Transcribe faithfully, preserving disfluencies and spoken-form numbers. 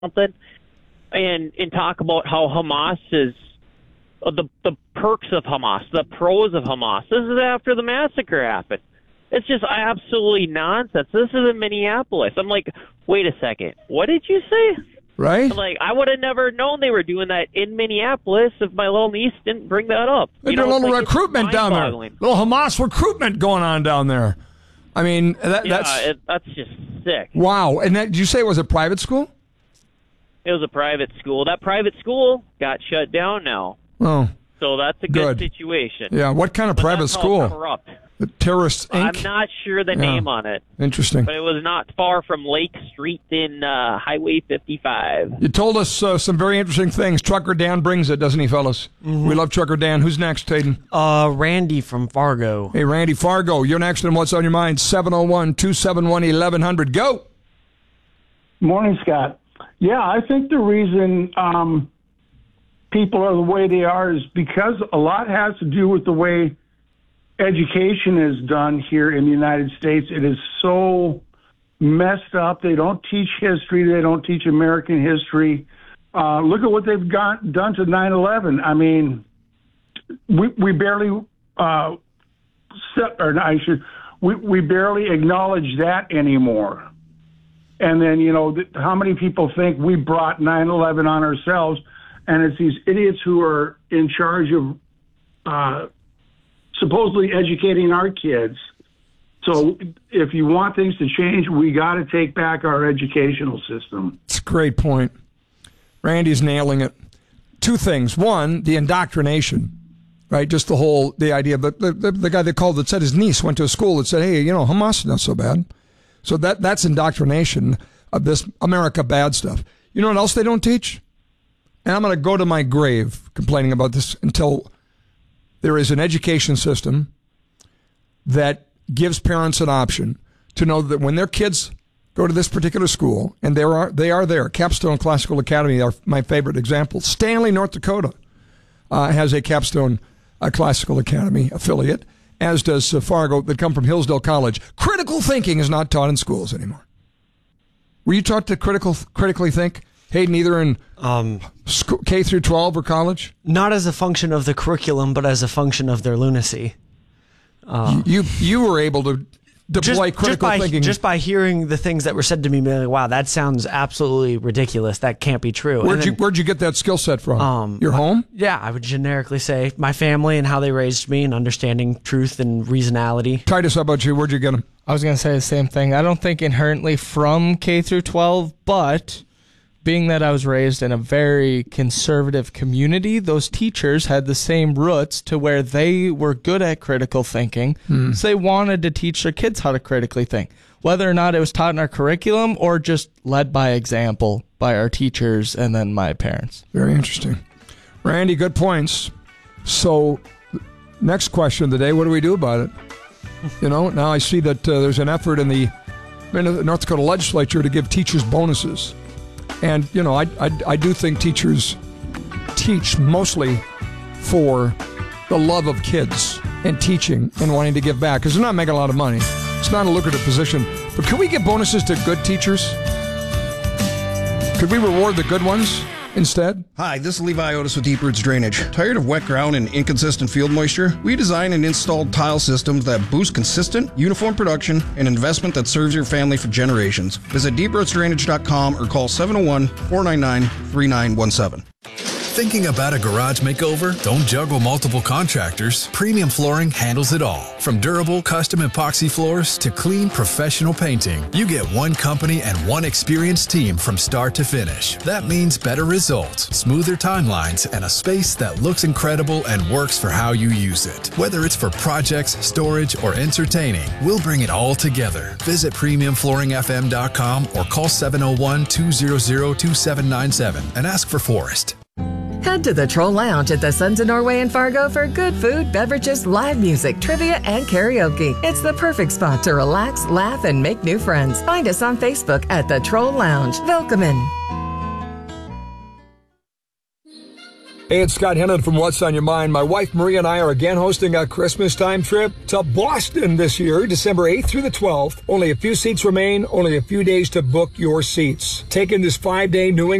something and and talk about how Hamas is uh, the the perks of Hamas, the pros of Hamas. This is after the massacre happened. It's just absolutely nonsense. This is in Minneapolis. I'm like, wait a second. What did you say? Right? Like, I would have never known they were doing that in Minneapolis if my little niece didn't bring that up. They You do a know, little it's like, recruitment it's down there. mind-boggling. Little Hamas recruitment going on down there. I mean, that, Yeah, that's... it, that's just sick. Wow. And that, did you say it was a private school? It was a private school. That private school got shut down now. Oh. So that's a good, Good. situation. Yeah, what kind of But private that's how school? corrupt. The Terrorists Incorporated? I'm not sure the Yeah. name on it, Interesting. but it was not far from Lake Street in uh, Highway fifty-five. You told us uh, some very interesting things. Trucker Dan brings it, doesn't he, fellas? Mm-hmm. We love Trucker Dan. Who's next, Hayden? Uh, Randy from Fargo. Hey, Randy Fargo, you're next on What's on Your Mind, seven oh one, two seven one, eleven hundred. Go! Morning, Scott. Yeah, I think the reason um, people are the way they are is because a lot has to do with the way education is done here in the United States. It is so messed up. They don't teach history. They don't teach American history. Uh, look at what they've got done to nine eleven. I mean, we we barely, uh, set, or I should, we we barely acknowledge that anymore. And then, you know, th- how many people think we brought nine eleven on ourselves, and it's these idiots who are in charge of uh, supposedly educating our kids. So if you want things to change, we got to take back our educational system. It's a great point. Randy's nailing it. Two things. One, the indoctrination, right? Just the whole, the idea. But the, the, the guy that called that said his niece went to a school that said, hey, you know, Hamas is not so bad. So that that's indoctrination of this America bad stuff. You know what else they don't teach? And I'm going to go to my grave complaining about this until there is an education system that gives parents an option to know that when their kids go to this particular school, and there are they are there. Capstone Classical Academy are my favorite example. Stanley, North Dakota, uh, has a Capstone uh, Classical Academy affiliate, as does uh, Fargo, that come from Hillsdale College. Critical thinking is not taught in schools anymore. Were you taught to critical critically think, Hayden, either in Um, school, K through twelve or college? not as a function of the curriculum, but as a function of their lunacy. Uh, you you were able to deploy just, critical just by, thinking. Just by hearing the things that were said to me, being like, wow, that sounds absolutely ridiculous. That can't be true. Where'd And you then, Where'd you get that skill set from? Um, Your home? Yeah, I would generically say my family and how they raised me and understanding truth and reasonality. Titus, how about you? Where'd you get them? I was going to say the same thing. I don't think inherently from K through twelve, but being that I was raised in a very conservative community, those teachers had the same roots to where they were good at critical thinking. Hmm. So they wanted to teach their kids how to critically think, whether or not it was taught in our curriculum or just led by example by our teachers and then my parents. Very interesting. Randy, good points. So, next question of the day, what do we do about it? You know, now I see that uh, there's an effort in the North Dakota legislature to give teachers bonuses. And, you know, I, I, I do think teachers teach mostly for the love of kids and teaching and wanting to give back because they're not making a lot of money. It's not a lucrative position. But could we give bonuses to good teachers? Could we reward the good ones instead? Hi, this is Levi Otis with Deep Roots Drainage. Tired of wet ground and inconsistent field moisture? We design and install tile systems that boost consistent, uniform production and investment that serves your family for generations. Visit deep roots drainage dot com or call seven oh one, four nine nine, three nine one seven. Thinking about a garage makeover? Don't juggle multiple contractors. Premium Flooring handles it all. From durable custom epoxy floors to clean professional painting, you get one company and one experienced team from start to finish. That means better results, smoother timelines, and a space that looks incredible and works for how you use it. Whether it's for projects, storage, or entertaining, we'll bring it all together. Visit premium flooring f m dot com or call seven oh one, two hundred, two seven nine seven and ask for Forrest. Head to the Troll Lounge at the Sons of Norway in Fargo for good food, beverages, live music, trivia, and karaoke. It's the perfect spot to relax, laugh, and make new friends. Find us on Facebook at the Troll Lounge. Welcome in. Hey, it's Scott Hennon from What's on Your Mind. My wife Maria and I are again hosting a Christmas time trip to Boston this year, December eighth through the twelfth. Only a few seats remain, only a few days to book your seats. Taking this five-day New England